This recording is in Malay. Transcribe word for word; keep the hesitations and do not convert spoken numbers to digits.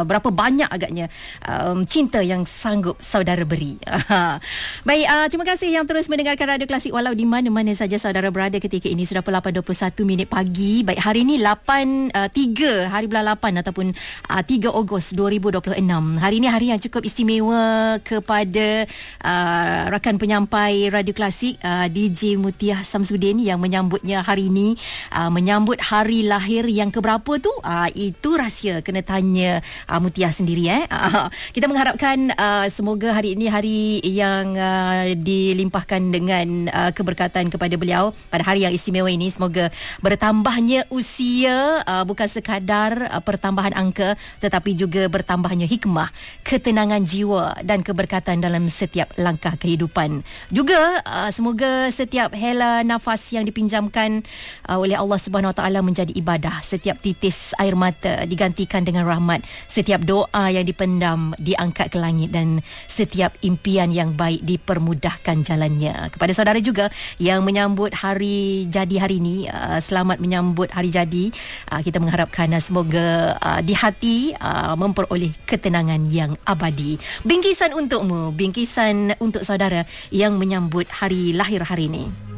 uh, berapa banyak agaknya um, cinta yang sanggup saudara beri. Baik, uh, terima kasih yang terus mendengarkan Radio Klasik walau di mana-mana saja saudara berada ketika ini. Sudah pukul lapan dua puluh satu minit pagi. Baik, hari ini lapan tiga hari bulan lapan ataupun uh, tiga Ogos dua ribu dua puluh enam. Hari ini hari yang cukup istimewa kepada uh, rakan penyampai Radio Klasik, uh, D J Mutiah Samsudin yang menyambutnya hari ini, uh, menyambut hari lahir yang keberapa tu? Uh, itu rahsia kena tanya uh, Mutiah sendiri eh. Uh, kita mengharapkan uh, semoga hari ini hari yang uh, dilimpahkan dengan uh, keberkatan kepada beliau pada hari yang istimewa ini. Semoga bertambahnya usia, uh, bukan sekadar uh, pertambahan angka, tetapi juga bertambahnya hikmah, ketenangan jiwa dan keberkatan dalam setiap langkah kehidupan. Juga uh, semoga setiap hela nafas yang dipinjamkan uh, oleh Allah Subhanahu Wa Taala menjadi ibadah. Setiap titis air mata digantikan dengan rahmat. Setiap doa yang dipendam diangkat ke langit dan setiap impian yang baik dipermudahkan jalannya. Kepada saudara juga yang menyambut hari jadi hari ini, uh, selamat menyambut hari jadi. Uh, kita mengharapkan uh, semoga uh, di hati uh, memperoleh ketenangan yang abadi. Bingkisan untukmu, bingkisan untuk saudara yang menyambut hari lahir hari ini.